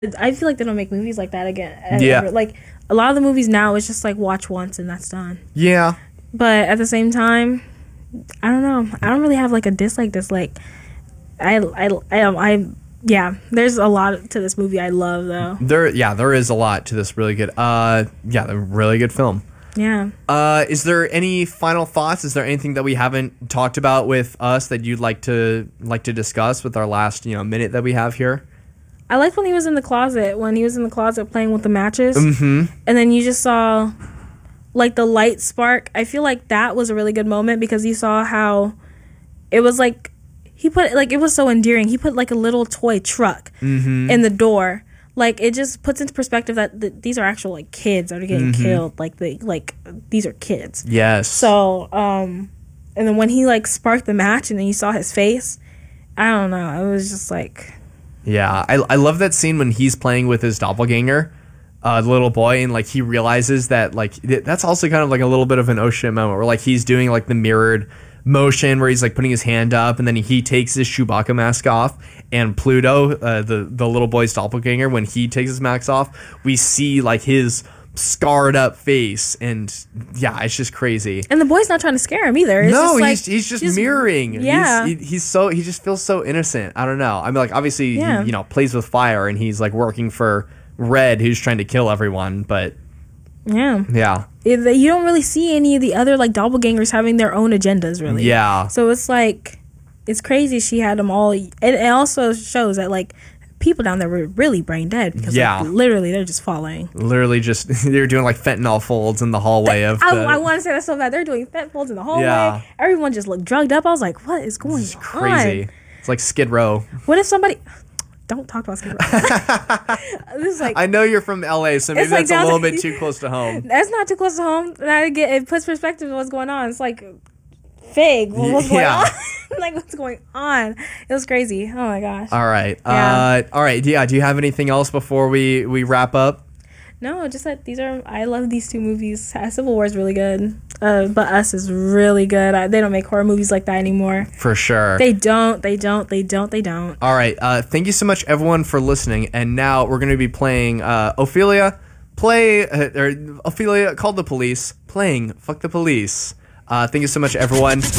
I feel like they don't make movies like that again. Yeah. Ever. Like a lot of the movies now, it's just like watch once and that's done. Yeah. But at the same time, I don't know. I don't really have like a dislike. Yeah. There's a lot to this movie I love though. There is a lot to this really good. A really good film. Yeah. Is there any final thoughts? Is there anything that we haven't talked about with us that you'd like to discuss with our last minute that we have here? I liked when he was in the closet playing with the matches, Mm-hmm. and then you just saw like the light spark. I feel like that was a really good moment because you saw how it was like it was so endearing. He put like a little toy truck in the door. Like it just puts into perspective that these are actual like kids that are getting killed. Like these are kids. Yes. So and then when he like sparked the match and then you saw his face, I don't know. It was just like. Yeah, I love that scene when he's playing with his doppelganger, the little boy, and like he realizes that like that's also kind of like a little bit of an oh shit moment where like he's doing like the mirrored motion where he's like putting his hand up and then he takes his Chewbacca mask off, and Pluto, the little boy's doppelganger, when he takes his mask off, we see like his scarred up face, and yeah, it's just crazy. And the boy's not trying to scare him either. It's no, just he's just mirroring. Yeah, he just feels so innocent. I don't know. I mean, like obviously he plays with fire and he's like working for Red, who's trying to kill everyone. But yeah, you don't really see any of the other like doppelgangers having their own agendas, really. Yeah. So it's like it's crazy she had them all. It also shows that like. People down there were really brain dead because like, literally they're just falling. Literally just they're doing like fentanyl folds in the hallway I want to say that so bad. They're doing fentanyl folds in the hallway. Yeah. Everyone just looked drugged up. I was like, what is going on? Crazy. It's like Skid Row. What if somebody don't talk about Skid Row. This is like I know you're from LA, so maybe that's a little bit too close to home. That's not too close to home. It puts perspective on what's going on. It's like Fig. What's going on? Like what's going on? It was crazy. Oh my gosh. All right. Yeah. All right. Yeah. Do you have anything else before we wrap up? No, just that I love these two movies. Civil War is really good. But Us is really good. They don't make horror movies like that anymore. For sure. They don't. All right. Thank you so much, everyone, for listening. And now we're going to be playing Ophelia. Ophelia called the police. Playing Fuck the Police. Thank you so much, everyone.